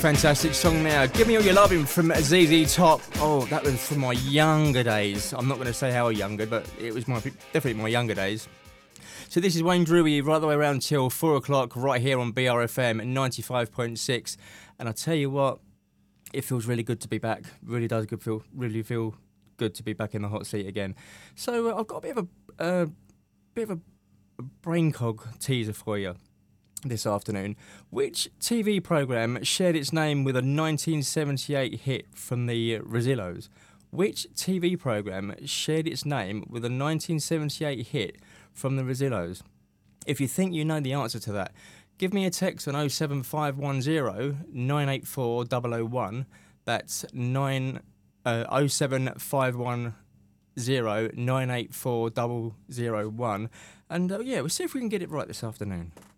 fantastic song now. Give Me All Your Loving from ZZ Top. Oh, that was from my younger days. I'm not going to say how younger, but it was definitely my younger days. So this is Wayne Drewy right the way around till 4 o'clock right here on BRFM at 95.6. And I tell you what, it feels really good to be back. Really does really feel good to be back in the hot seat again. So I've got a bit of a brain cog teaser for you this afternoon. Which TV programme shared its name with a 1978 hit from the Rezillos? Which TV programme shared its name with a 1978 hit from the Rezillos? If you think you know the answer to that, give me a text on 07510 984 001. That's 07510 984 001. And we'll see if we can get it right this afternoon.